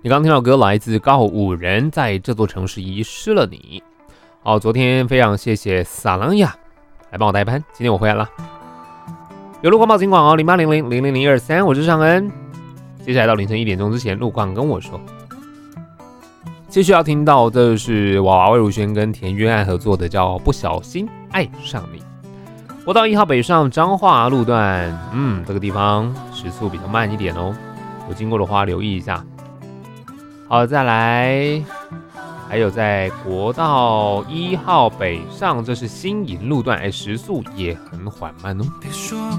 你刚听到歌来自告五人，在这座城市遗失了你。好，昨天非常谢谢萨朗亚来帮我代班，今天我回来了。有路况报警广哦，0800000223，我是尚恩。接下来到凌晨1点钟之前，路况跟我说。继续要听到的是娃娃魏如萱跟田约翰合作的，叫《不小心爱上你》。国道1号北上彰化路段，这个地方时速比较慢一点哦，有经过的话留意一下。好，再来，还有在国道1号北上，这是新营路段，时速也很缓慢哦。